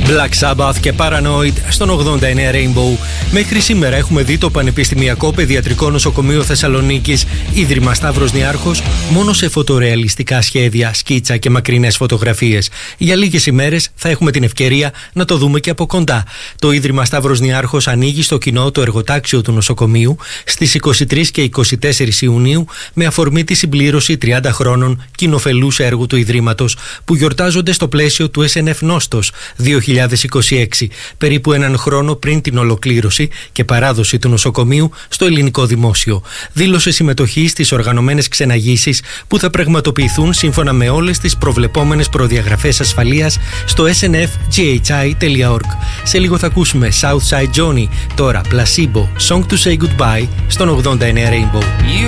Black Sabbath και Paranoid στον 89 Rainbow. Μέχρι σήμερα έχουμε δει το Πανεπιστημιακό Παιδιατρικό Νοσοκομείο Θεσσαλονίκης, Ίδρυμα Σταύρος Νιάρχος, μόνο σε φωτορεαλιστικά σχέδια, σκίτσα και μακρινές φωτογραφίες. Για λίγες ημέρες θα έχουμε την ευκαιρία να το δούμε και από κοντά. Το Ίδρυμα Σταύρος Νιάρχος ανοίγει στο κοινό το εργοτάξιο του νοσοκομείου στις 23 και 24 Ιουνίου με αφορμή τη συμπλήρωση 30 χρόνων κοινοφελούς έργου του Ιδρύματος που γιορτάζονται στο πλαίσιο του SNF Νόστος 2026, περίπου έναν χρόνο πριν την ολοκλήρωση και παράδοση του νοσοκομείου στο ελληνικό δημόσιο. Δήλωσε συμμετοχή στις οργανωμένες ξεναγήσεις που θα πραγματοποιηθούν σύμφωνα με όλες τις προβλεπόμενες προδιαγραφές ασφαλείας στο snfghi.org. Σε λίγο θα ακούσουμε Southside Johnny, τώρα Placebo, Song to Say Goodbye στον 89 Rainbow.